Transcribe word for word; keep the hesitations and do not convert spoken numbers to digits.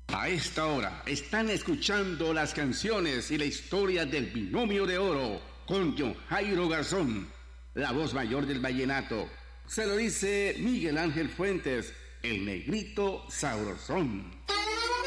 A esta hora están escuchando las canciones y la historia del binomio de oro con John Jairo Garzón, la voz mayor del vallenato. Se lo dice Miguel Ángel Fuentes, el negrito sabrosón.